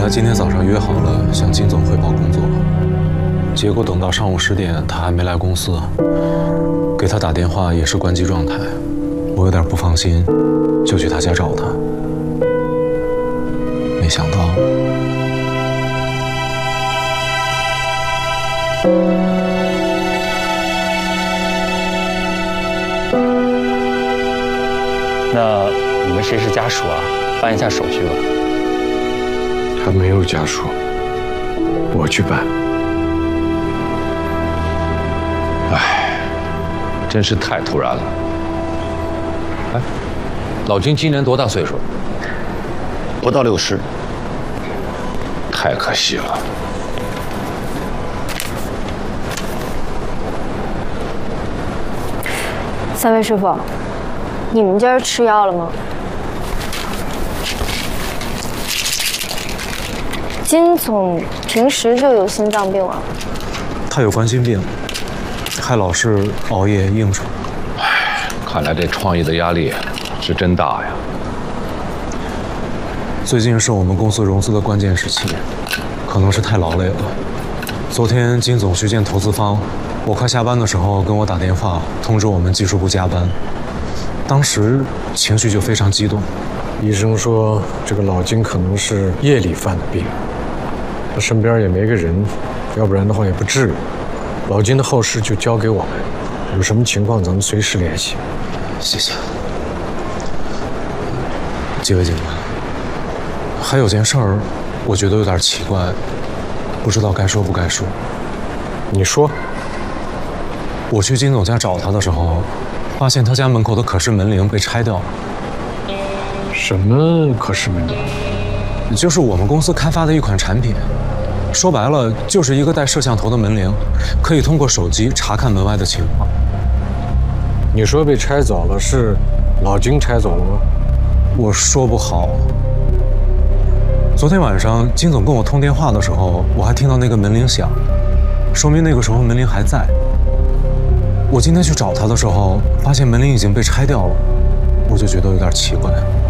今天早上约好了向金总汇报工作，结果等到上午10点，他还没来公司，给他打电话也是关机状态，我有点不放心，就去他家找他，没想到。 那你们谁是家属啊？办一下手续吧。 他没有家属，我去办。 哎，真是太突然了。哎，老金今年多大岁数？ 不到60。 太可惜了。 3位师傅，你们今儿吃药了吗？金总平时就有心脏病啊？ 他有冠心病，还老是熬夜应酬。 唉，看来这创业的压力是真大呀。 最近是我们公司融资的关键时期，可能是太劳累了。昨天金总去见投资方。 我快下班的时候跟我打电话通知我们技术部加班，当时情绪就非常激动。 医生说这个老金可能是夜里犯的病，他身边也没个人，要不然的话也不至于。老金的后事就交给我们，有什么情况咱们随时联系。 谢谢。几位警官，还有件事儿，我觉得有点奇怪，不知道该说不该说。 你说。 我去金总家找他的时候，发现他家门口的可视门铃被拆掉了。 什么可视门铃？ 就是我们公司开发的一款产品，说白了就是一个带摄像头的门铃，可以通过手机查看门外的情况。 你说被拆走了，是老金拆走了吗？ 我说不好。昨天晚上金总跟我通电话的时候，我还听到那个门铃响，说明那个时候门铃还在。 我今天去找他的时候，发现门铃已经被拆掉了，我就觉得有点奇怪。